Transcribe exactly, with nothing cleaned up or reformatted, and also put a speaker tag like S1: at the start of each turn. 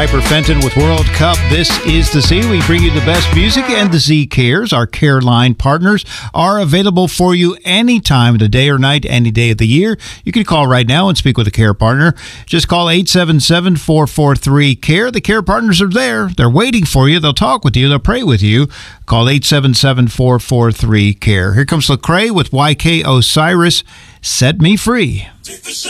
S1: Piper Fenton with World Cup. This is The Z. We bring you the best music, and The Z Cares. Our care line partners are available for you any time of the day or night, any day of the year. You can call right now and speak with a care partner. Just call eight seven seven, four four three, C A R E. The care partners are there. They're waiting for you. They'll talk with you. They'll pray with you. Call eight seven seven, four four three, C A R E. Here comes Lecrae with Y K Osiris, Set Me Free.